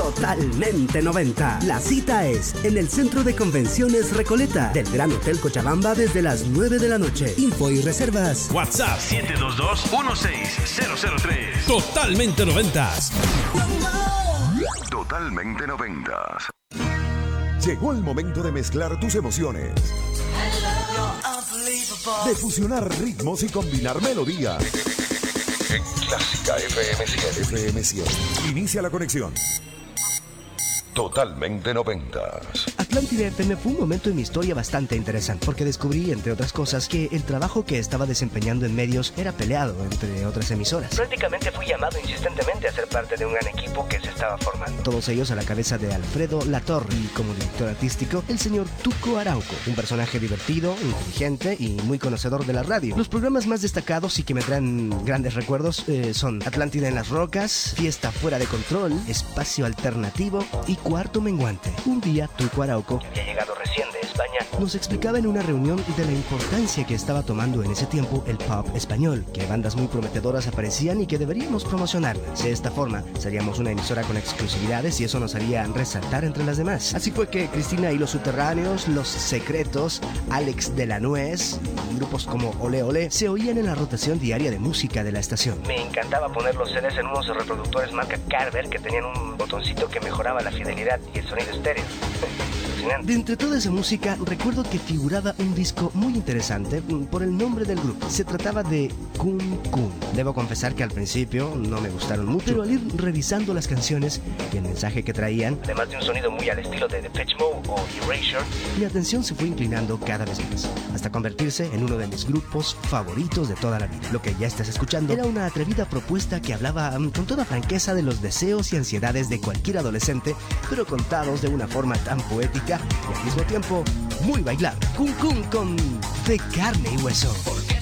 Totalmente 90. La cita es en el Centro de Convenciones Recoleta del Gran Hotel Cochabamba desde las 9 de la noche. Info y reservas. WhatsApp 722-16003. Totalmente 90. Totalmente 90. Llegó el momento de mezclar tus emociones, de fusionar ritmos y combinar melodías. En Clásica FM 100. FM 100. Inicia la conexión. Totalmente 90. Atlántida FM fue un momento en mi historia bastante interesante, porque descubrí, entre otras cosas, que el trabajo que estaba desempeñando en medios era peleado entre otras emisoras. Prácticamente fui llamado insistentemente a ser parte de un gran equipo que se estaba formando. Todos ellos a la cabeza de Alfredo Latorre y como director artístico, el señor Tuco Arauco, un personaje divertido, inteligente y muy conocedor de la radio. Los programas más destacados y que me traen grandes recuerdos son Atlántida en las Rocas, Fiesta Fuera de Control, Espacio Alternativo y Cuarto Menguante. Un día, Tuco Arauco, que había llegado recién de España, nos explicaba en una reunión de la importancia que estaba tomando en ese tiempo el pop español, que bandas muy prometedoras aparecían y que deberíamos promocionarlas. De esta forma, seríamos una emisora con exclusividades y eso nos haría resaltar entre las demás. Así fue que Cristina y los Subterráneos, Los Secretos, Alex de la Nuez y grupos como Olé Olé se oían en la rotación diaria de música de la estación. Me encantaba poner los CDs en unos reproductores marca Carver que tenían un botoncito que mejoraba la fidelidad y el sonido estéreo. De entre toda esa música, recuerdo que figuraba un disco muy interesante por el nombre del grupo. Se trataba de Kun Kun. Debo confesar que al principio no me gustaron mucho, pero al ir revisando las canciones y el mensaje que traían, además de un sonido muy al estilo de Depeche Mode o Erasure, mi atención se fue inclinando cada vez más, hasta convertirse en uno de mis grupos favoritos de toda la vida. Lo que ya estás escuchando era una atrevida propuesta que hablaba con toda franqueza de los deseos y ansiedades de cualquier adolescente, pero contados de una forma tan poética y al mismo tiempo muy bailable. Kun Kun con De Carne y Hueso.